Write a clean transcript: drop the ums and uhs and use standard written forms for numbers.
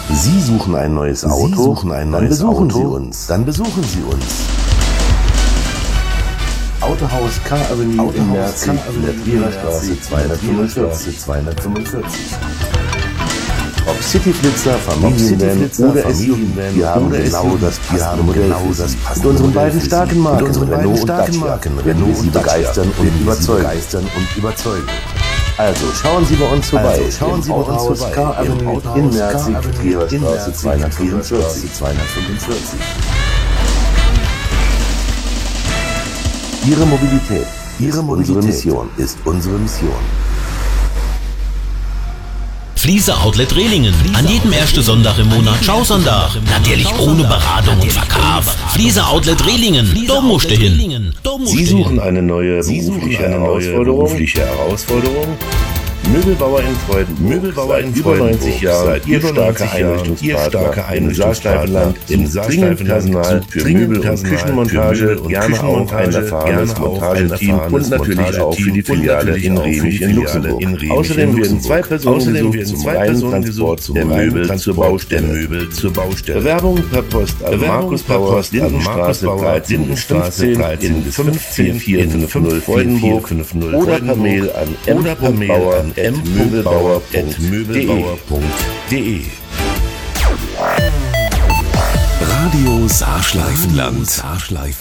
Sie suchen ein neues Auto? Dann besuchen Sie uns. Autohaus Car Avenue in Merzig in der Trierer Straße 245. Ob Cityflitzer, Familienvan oder SUV, wir haben genau das passende Modell für Sie. Mit unseren beiden starken Marken, Renault und Dacia, werden wir Sie begeistern und überzeugen. Also schauen Sie bei uns vorbei. Im Autohaus Car Avenue in Merzig, Trierer Straße 245. Ihre Mobilität ist unsere Mission. Fliese Outlet Rehlingen. An jedem ersten Sonntag im Monat Schausonntag. Natürlich ohne Beratung und Verkauf. Fliese Outlet Rehlingen. Da musst du hin. Sie suchen eine neue berufliche Herausforderung? Möbelbauer in Freuden. Über 90 Jahre Ihr starker Einrichtungspartner im Saarsteifeland. Dringend Personal für Möbel- und Küchenmontage, gerne auch ein erfahrenes Montageteam und natürlich auch für die Filiale in Remich in Luxemburg. Außerdem werden 2 Personen gesucht zum reinen Transport der Möbel zur Baustelle. Bewerbungen per Post an Markus Bauer, Lindenstraße 1315 in 15450 Freudenburg oder per Mail an m.bauer@möbelbauer.de. Radio Saarschleifenland.